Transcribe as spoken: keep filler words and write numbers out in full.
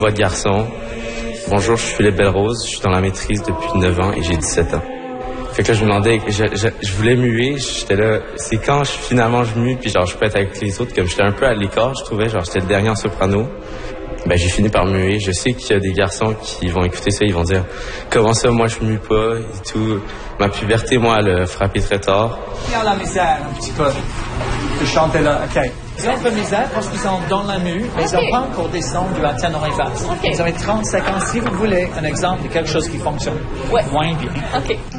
Voix de garçon. Bonjour, je suis Philippe Belle-Rose, je suis dans la maîtrise depuis neuf ans et j'ai dix-sept ans. Fait que là, je me demandais, je, je, je voulais muer, j'étais là, c'est quand je, finalement je mue, puis genre je peux être avec les autres, comme j'étais un peu à l'écart, je trouvais, genre j'étais le dernier en soprano. Ben j'ai fini par muer. Je sais qu'il y a des garçons qui vont écouter ça, ils vont dire comment ça, moi je mue pas et tout. Ma puberté, moi, elle a frappé très tard. Il y a la misère un petit peu de chanter là, ok. Ils ont un peu misère parce qu'ils sont dans la mue, mais okay. Ils n'ont pas encore descendu à ténor et basse. Okay. Ils ont trente secondes si vous voulez un exemple de quelque chose qui fonctionne ouais. moins bien. OK.